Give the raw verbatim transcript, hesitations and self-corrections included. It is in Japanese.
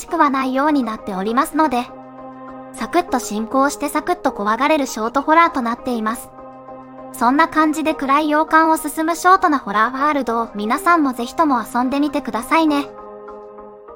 くはないようになっておりますので、サクッと進行してサクッと怖がれるショートホラーとなっています。そんな感じで暗い洋館を進むショートなホラーワールドを皆さんもぜひとも遊んでみてくださいね。